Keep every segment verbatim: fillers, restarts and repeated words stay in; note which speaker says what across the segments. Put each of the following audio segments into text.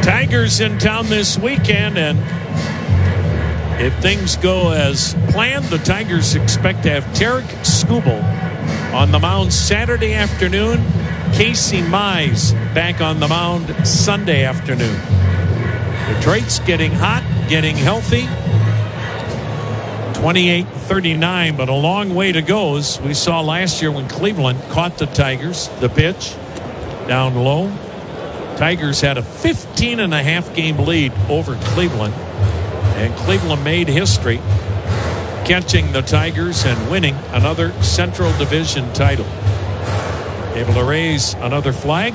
Speaker 1: Tigers in town this weekend, and if things go as planned, the Tigers expect to have Tarek Skubal on the mound Saturday afternoon. Casey Mize back on the mound Sunday afternoon. Detroit's getting hot, getting healthy. twenty-eight thirty-nine, but a long way to go, as we saw last year when Cleveland caught the Tigers. The pitch down low. Tigers had a fifteen and a half game lead over Cleveland, and Cleveland made history catching the Tigers and winning another Central Division title. Able to raise another flag.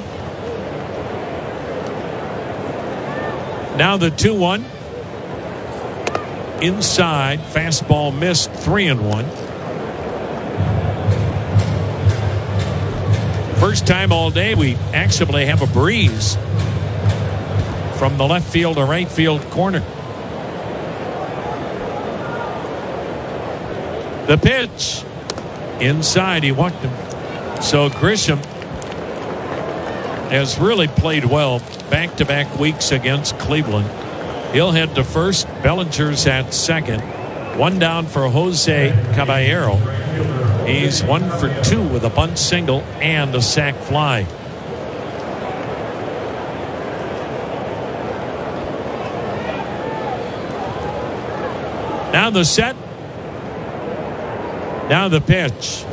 Speaker 1: Now the two one. Inside, fastball missed, three and one. First time all day we actually have a breeze from the left field to right field corner. The pitch inside, he walked him. So Grisham has really played well back-to-back weeks against Cleveland. He'll head to first. Bellinger's at second. One down for Jose Caballero. He's one for two with a bunt single and a sac fly. Now the set. Now the pitch.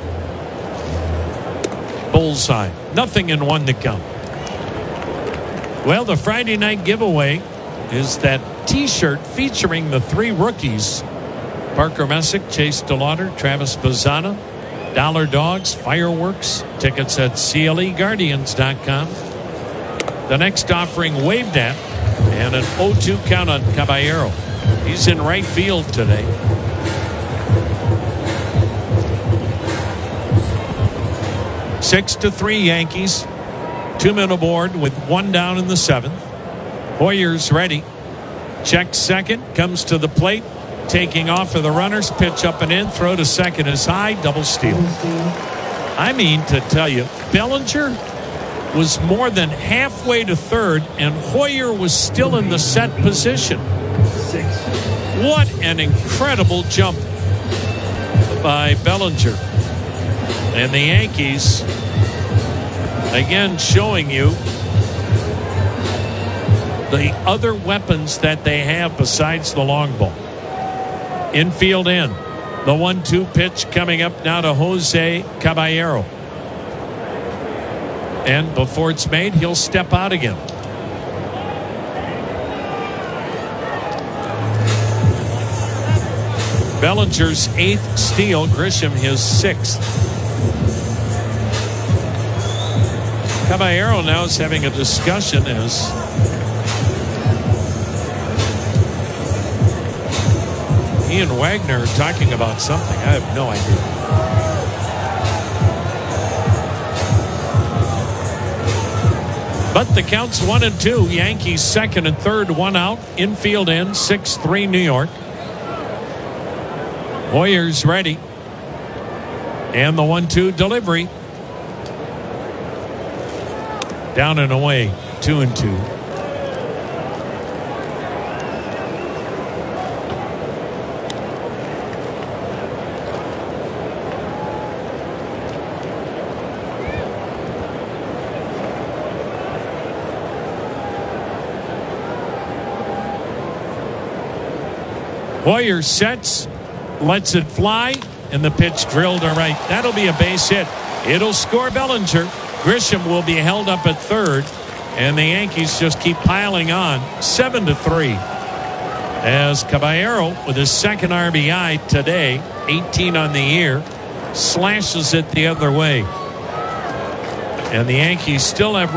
Speaker 1: Bullseye. Nothing in one to count. Well, the Friday night giveaway is that T-shirt featuring the three rookies: Parker Messick, Chase DeLauder, Travis Bazzana. Dollar Dogs, fireworks, tickets at C L E Guardians dot com. The next offering waved at, and an oh two count on Caballero. He's in right field today. Six to three Yankees. Two men aboard with one down in the seventh. Hoyer's ready. Checks second. Comes to the plate. Taking off for the runners. Pitch up and in. Throw to second is high. Double steal. I mean to tell you, Bellinger was more than halfway to third, and Hoyer was still in the set position. What an incredible jump by Bellinger. And the Yankees, again, showing you the other weapons that they have besides the long ball. Infield in. The one two pitch coming up now to Jose Caballero. And before it's made, he'll step out again. Bellinger's eighth steal, Grisham his sixth. Caballero now is having a discussion as he and Wagner are talking about something. I have no idea. But the count's one and two. Yankees second and third, one out. Infield in, six three New York. Hoyer's ready. And the one two delivery. Down and away, two and two. Hoyer sets, lets it fly, and the pitch drilled to right. That'll be a base hit. It'll score Bellinger. Grisham will be held up at third, and the Yankees just keep piling on, seven to three. As Caballero, with his second R B I today, eighteen on the year, slashes it the other way. And the Yankees still have